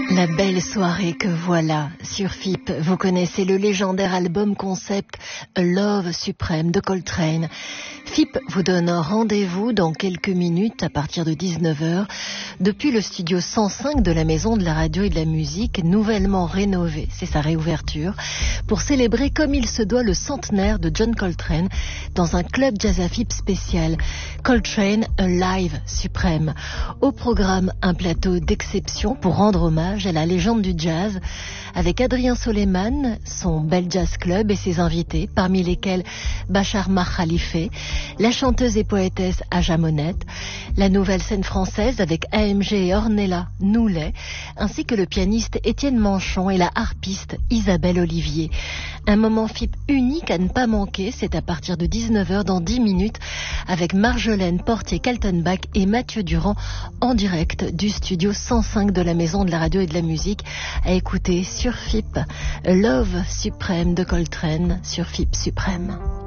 La belle soirée que voilà sur FIP. Vous connaissez le légendaire album concept A Love Supreme de Coltrane. FIP vous donne un rendez-vous dans quelques minutes à partir de 19h depuis le studio 105 de la Maison de la Radio et de la Musique, nouvellement rénové, c'est sa réouverture, pour célébrer comme il se doit le centenaire de John Coltrane dans un club jazz à FIP spécial, Coltrane A Live Supreme. Au programme, un plateau d'exception pour rendre hommage à la légende du jazz, avec Adrien Soleiman, son Bel Jazz Club et ses invités, parmi lesquels Bachar Mar Khalife, la chanteuse et poétesse Aja Monette, la nouvelle scène française avec AMG et Ornella Noulet, ainsi que le pianiste Étienne Manchon et la harpiste Isabelle Olivier. Un moment FIP unique à ne pas manquer, c'est à partir de 19h dans 10 minutes, avec Marjolaine Portier-Kaltenbach et Mathieu Durand en direct du studio 105 de la Maison de la Radio et de la Musique, à écouter sur FIP, Love Supreme de Coltrane sur FIP Suprême.